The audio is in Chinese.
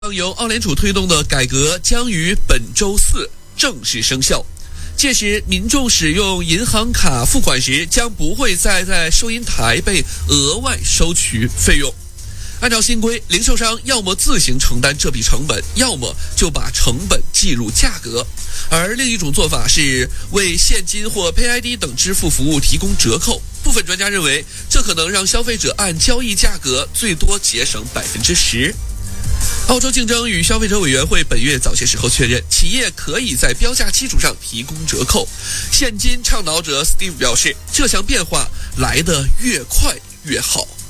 由澳联储推动的改革将于本周四正式生效，届时民众使用银行卡付款时将不会再在收银台被额外收取费用。按照新规，零售商要么自行承担这笔成本，要么就把成本计入价格。而另一种做法是为现金或 PayID 等支付服务提供折扣。部分专家认为，这可能让消费者按交易价格最多节省10%。澳洲竞争与消费者委员会本月早些时候确认，企业可以在标价基础上提供折扣。现金倡导者 Steve 表示，这项变化来得越快越好。